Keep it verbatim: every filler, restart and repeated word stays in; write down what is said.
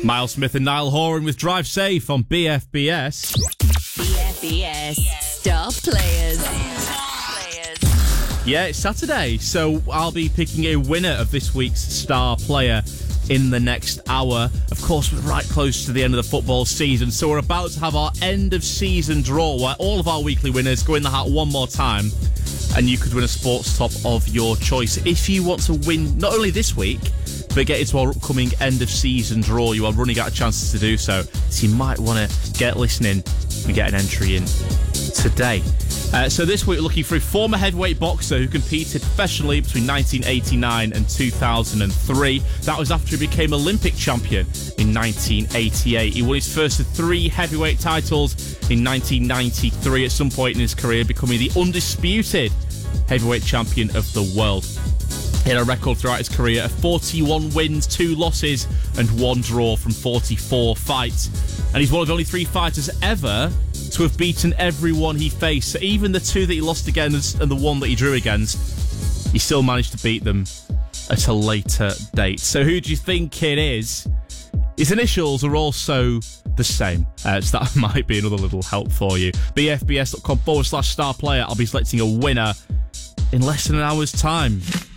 Miles Smith and Niall Horan with Drive Safe on B F B S. B F B S Star Players. Yeah, it's Saturday, so I'll be picking a winner of this week's Star Player in the next hour. Of course, we're right close to the end of the football season, so we're about to have our end of season draw where all of our weekly winners go in the hat one more time, and you could win a sports top of your choice. If you want to win not only this week, but get into our upcoming end of season draw, you are running out of chances to do so. So you might want to get listening and get an entry in today. Uh, so this week we're looking for a former heavyweight boxer who competed professionally between nineteen eighty-nine and two thousand three. That was after he became Olympic champion in nineteen eighty-eight. He won his first of three heavyweight titles in nineteen ninety-three at some point in his career, becoming the undisputed heavyweight champion of the world. He had a record throughout his career of forty-one wins, two losses and one draw from forty-four fights. And he's one of only three fighters ever to have beaten everyone he faced. So even the two that he lost against and the one that he drew against, he still managed to beat them at a later date. So who do you think it is? His initials are also the same, uh, so that might be another little help for you. B F B S dot com forward slash star player. I'll be selecting a winner in less than an hour's time.